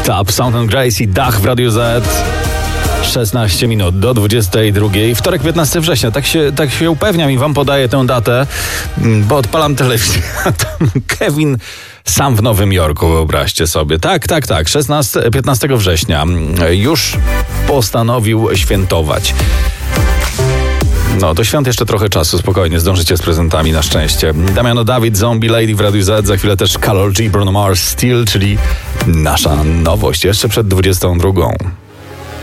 Tap, Sound and Grace i Dach w Radiu Z. 16 minut do 22. Wtorek 15 września. Tak się upewniam i wam podaję tę datę, bo odpalam telewizję. Kevin sam w Nowym Jorku, wyobraźcie sobie. Tak. 15 września już postanowił świętować. No, do świąt jeszcze trochę czasu, spokojnie, zdążycie z prezentami na szczęście. Damiano David, Zombie Lady w Radiu Z, za chwilę też Karol G, Bruno Mars, Steel, czyli nasza nowość, jeszcze przed 22.